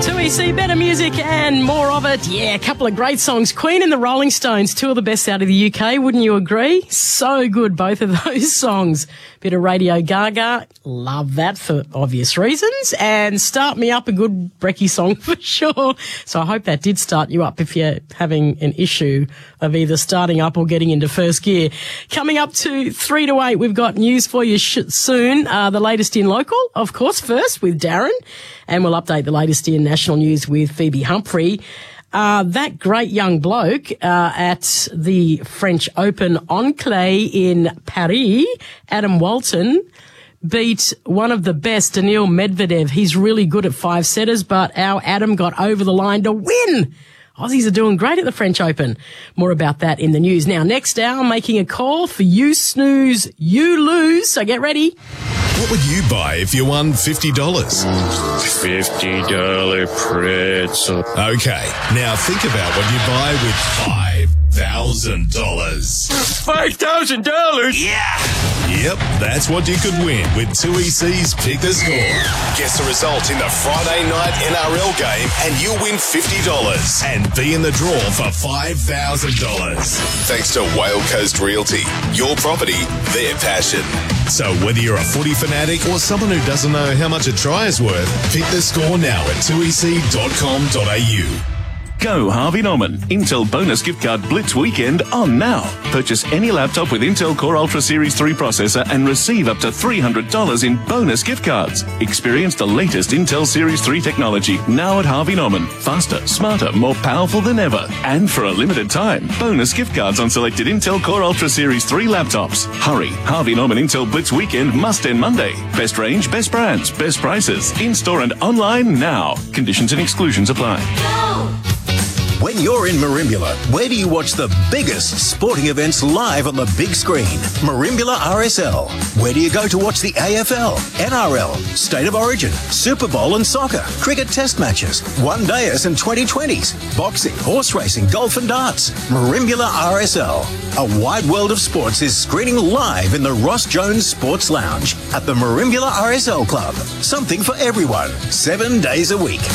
2EC, better music and more of it. Yeah, a couple of great songs. Queen and the Rolling Stones, two of the best out of the UK, wouldn't you agree? So good, both of those songs. Bit of Radio Gaga, love that for obvious reasons. And Start Me Up, a good brekkie song for sure. So I hope that did start you up if you're having an issue of either starting up or getting into first gear. Coming up to 3 to 8, we've got news for you soon. The latest in local, of course, first with Darren. And we'll update the latest in national news with Phoebe Humphrey. That great young bloke at the French Open on clay in Paris, Adam Walton, beat one of the best, Daniil Medvedev. He's really good at five-setters, but our Adam got over the line to win. Aussies are doing great at the French Open. More about that in the news. Now, next hour, making a call for you snooze, you lose. So get ready. What would you buy if you won $50? $50 pretzel. Okay, now think about what you buy with $5,000. $5,000? Yeah! Yep, that's what you could win with 2EC's Pick the Score. Guess the result in the Friday night NRL game and you'll win $50 and be in the draw for $5,000. Thanks to Whale Coast Realty. Your property, their passion. So whether you're a footy fanatic or someone who doesn't know how much a try is worth, pick the score now at 2ec.com.au. Go Harvey Norman. Intel bonus gift card Blitz weekend on now. Purchase any laptop with Intel Core Ultra Series 3 processor and receive up to $300 in bonus gift cards. Experience the latest Intel Series 3 technology now at Harvey Norman. Faster, smarter, more powerful than ever. And for a limited time, bonus gift cards on selected Intel Core Ultra Series 3 laptops. Hurry. Harvey Norman Intel Blitz weekend must end Monday. Best range, best brands, best prices. In-store and online now. Conditions and exclusions apply. Go! When you're in Merimbula, where do you watch the biggest sporting events live on the big screen? Merimbula RSL. Where do you go to watch the AFL, NRL, State of Origin, Super Bowl and soccer, cricket test matches, one-dayers and 2020s, boxing, horse racing, golf and darts? Merimbula RSL. A wide world of sports is screening live in the Ross Jones Sports Lounge at the Merimbula RSL Club. Something for everyone, 7 days a week.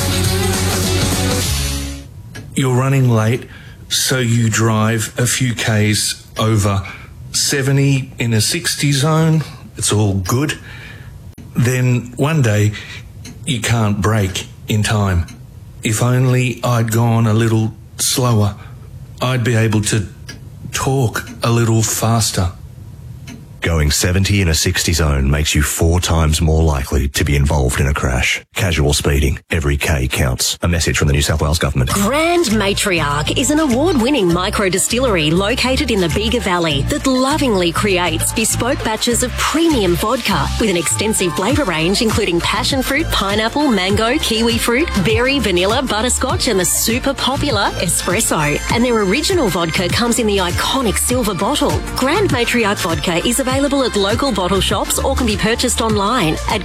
You're running late, so you drive a few Ks over 70 in a 60 zone. It's all good. Then one day, you can't brake in time. If only I'd gone a little slower, I'd be able to talk a little faster. Going 70 in a 60 zone makes you 4 times more likely to be involved in a crash. Casual speeding. Every K counts. A message from the New South Wales Government. Grand Matriarch is an award-winning micro-distillery located in the Bega Valley that lovingly creates bespoke batches of premium vodka with an extensive flavour range including passion fruit, pineapple, mango, kiwi fruit, berry, vanilla, butterscotch and the super popular espresso. And their original vodka comes in the iconic silver bottle. Grand Matriarch vodka is available at local bottle shops or can be purchased online at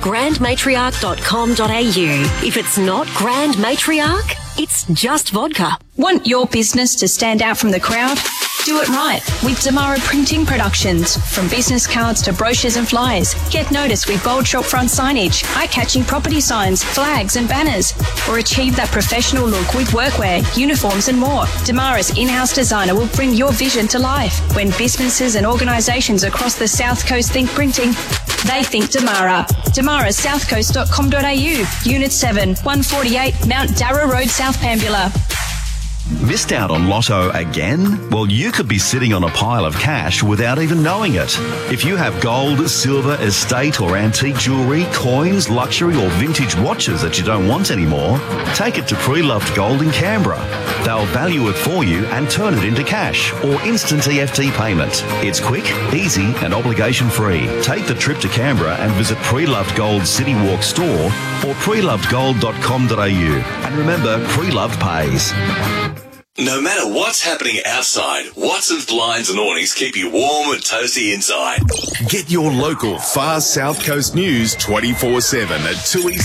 grandmatriarch.com.au. If it's not Grand Matriarch, it's just vodka. Want your business to stand out from the crowd? Do it right with Damara Printing Productions. From business cards to brochures and flyers, get noticed with bold shopfront signage, eye-catching property signs, flags and banners, or achieve that professional look with workwear, uniforms and more. Damara's in-house designer will bring your vision to life. When businesses and organisations across the South Coast think printing, they think Damara. damarasouthcoast.com.au, Unit 7, 148, Mount Darra Road, South Pambula. Missed out on Lotto again? Well, you could be sitting on a pile of cash without even knowing it. If you have gold, silver, estate or antique jewellery, coins, luxury or vintage watches that you don't want anymore, take it to Pre-Loved Gold in Canberra. They'll value it for you and turn it into cash or instant EFT payment. It's quick, easy and obligation free. Take the trip to Canberra and visit Pre-Loved Gold City Walk store or prelovedgold.com.au. And remember, Pre-Loved pays. No matter what's happening outside, Watson's Blinds and Awnings keep you warm and toasty inside. Get your local far South Coast news 24/7 at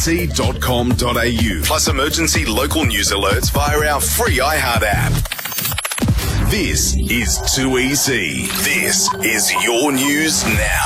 2ec.com.au. Plus emergency local news alerts via our free iHeart app. This is 2EC. This is your news now.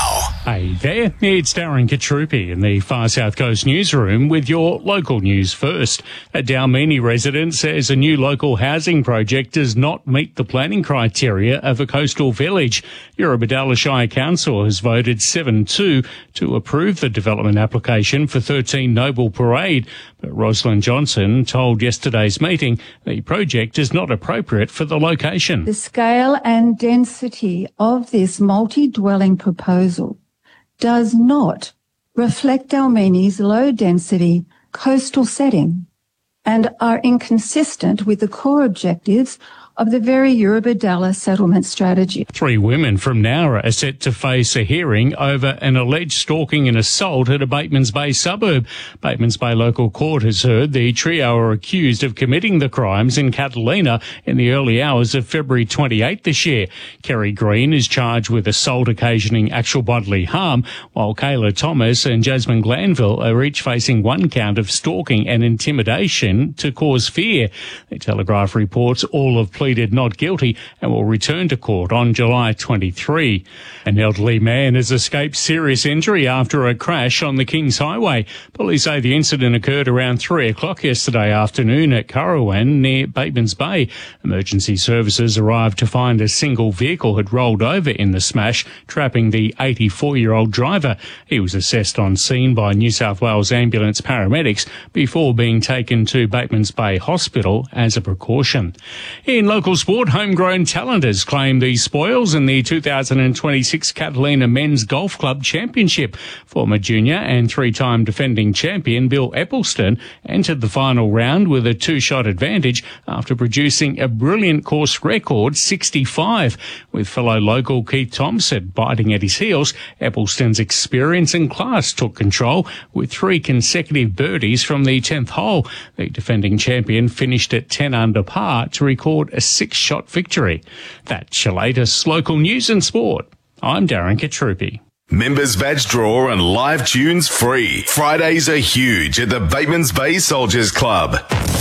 Hey there, it's Darren Katrupi in the Far South Coast newsroom with your local news first. A Dalmini resident says a new local housing project does not meet the planning criteria of a coastal village. Eurobodalla Shire Council has voted 7-2 to approve the development application for 13 Noble Parade. But Rosalind Johnson told yesterday's meeting the project is not appropriate for the location. The scale and density of this multi-dwelling proposal does not reflect Dalmini's low-density coastal setting and are inconsistent with the core objectives of the very Eurobodalla settlement strategy. 3 women from Nowra are set to face a hearing over an alleged stalking and assault at a Batemans Bay suburb. Batemans Bay local court has heard the trio are accused of committing the crimes in Catalina in the early hours of February 28 this year. Kerry Green is charged with assault occasioning actual bodily harm, while Kayla Thomas and Jasmine Glanville are each facing 1 count of stalking and intimidation to cause fear. The Telegraph reports all have pleaded not guilty and will return to court on July 23. An elderly man has escaped serious injury after a crash on the Kings Highway. Police say the incident occurred around 3 o'clock yesterday afternoon at Currowan near Batemans Bay. Emergency services arrived to find a single vehicle had rolled over in the smash, trapping the 84-year-old driver. He was assessed on scene by New South Wales ambulance paramedics before being taken to Batemans Bay Hospital as a precaution. In local sport, homegrown talent has claimed the spoils in the 2026 Catalina Men's Golf Club Championship. Former junior and 3-time defending champion Bill Eppelston entered the final round with a 2-shot advantage after producing a brilliant course record 65. With fellow local Keith Thompson biting at his heels, Eppelston's experience and class took control with 3 consecutive birdies from the 10th hole. The defending champion finished at 10 under par to record a 6-shot victory. That's your latest local news and sport. I'm Darren Katrupi. Members badge draw and live tunes free. Fridays are huge at the Batemans Bay Soldiers Club.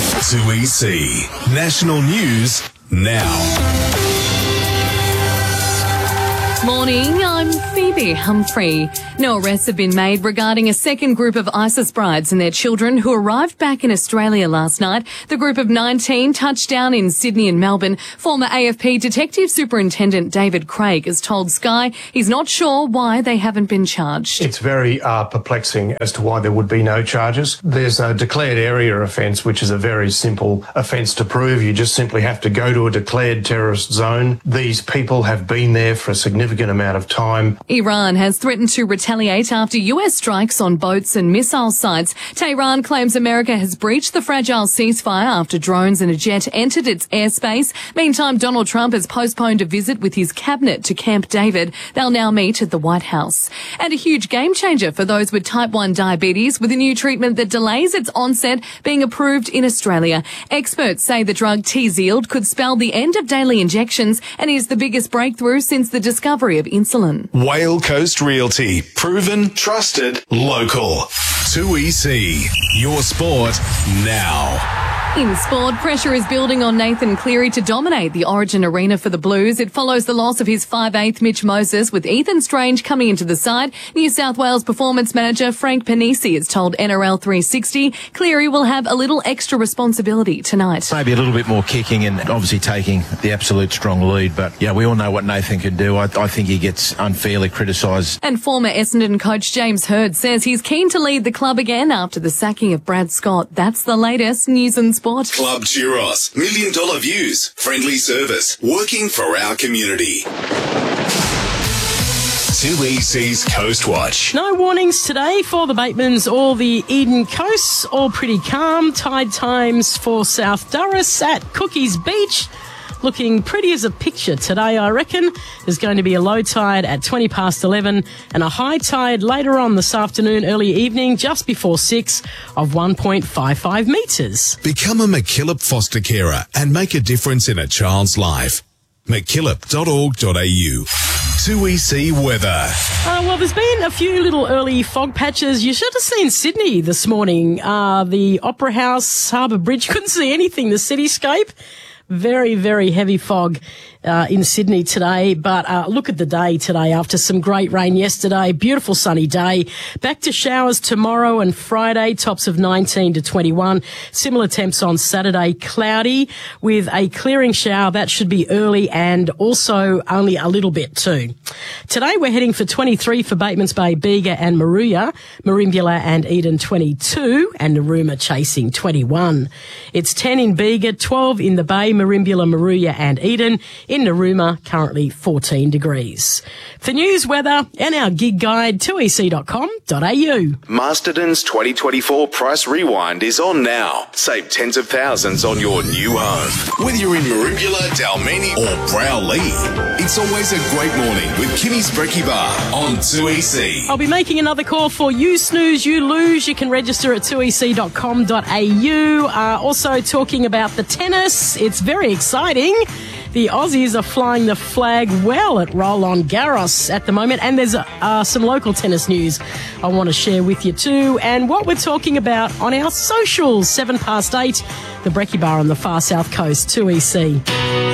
2EC. National News now. Morning, I'm Phoebe Humphrey. No arrests have been made regarding a second group of ISIS brides and their children who arrived back in Australia last night. The group of 19 touched down in Sydney and Melbourne. Former AFP Detective Superintendent David Craig has told Sky he's not sure why they haven't been charged. It's very perplexing as to why there would be no charges. There's a declared area offence, which is a very simple offence to prove. You just simply have to go to a declared terrorist zone. These people have been there for a significant amount of time. Iran has threatened to retaliate after US strikes on boats and missile sites. Tehran claims America has breached the fragile ceasefire after drones and a jet entered its airspace. Meantime, Donald Trump has postponed a visit with his cabinet to Camp David. They'll now meet at the White House. And a huge game changer for those with type 1 diabetes, with a new treatment that delays its onset being approved in Australia. Experts say the drug Tzield could spell the end of daily injections and is the biggest breakthrough since the discovery of insulin. Whale Coast Realty. Proven, trusted, local. 2EC. Your sport now. In sport, pressure is building on Nathan Cleary to dominate the Origin arena for the Blues. It follows the loss of his 5'8" Mitch Moses, with Ethan Strange coming into the side. New South Wales performance manager Frank Panisi has told NRL 360 Cleary will have a little extra responsibility tonight. Maybe a little bit more kicking and obviously taking the absolute strong lead. But, yeah, we all know what Nathan can do. I think he gets unfairly criticised. And former Essendon coach James Hird says he's keen to lead the club again after the sacking of Brad Scott. That's the latest news and sport. Club Churros. $1 million views. Friendly service. Working for our community. 2EC's Coast Watch. No warnings today for the Batemans or the Eden Coast. All pretty calm. Tide times for South Durras at Cookies Beach. Looking pretty as a picture today, I reckon. There's going to be a low tide at 20 past 11 and a high tide later on this afternoon, early evening, just before 6 of 1.55 metres. Become a McKillop foster carer and make a difference in a child's life. McKillop.org.au. 2EC weather. Well, there's been a few little early fog patches. You should have seen Sydney this morning. The Opera House, Harbour Bridge, couldn't see anything. The cityscape. Very, very heavy fog in Sydney today. But look at the day today after some great rain yesterday. Beautiful sunny day. Back to showers tomorrow and Friday, tops of 19 to 21. Similar temps on Saturday, cloudy with a clearing shower. That should be early and also only a little bit too. Today we're heading for 23 for Batemans Bay, Bega and Maruya. Merimbula and Eden 22 and Narooma chasing 21. It's 10 in Bega, 12 in the Bay, Merimbula, Maruya and Eden. In Narooma, currently 14 degrees. For news, weather and our gig guide, 2ec.com.au. Masterton's 2024 Price Rewind is on now. Save tens of thousands on your new home. Whether you're in Merimbula, Dalmeni or Browlee, it's always a great morning with Kimmy's Brekkie Bar on 2EC. I'll be making another call for You Snooze, You Lose. You can register at 2ec.com.au. Also talking about the tennis. It's very exciting. The Aussies are flying the flag well at Roland Garros at the moment, and there's some local tennis news I want to share with you too, and what we're talking about on our socials. 8:07, the Brekkie Bar on the far south coast, 2EC.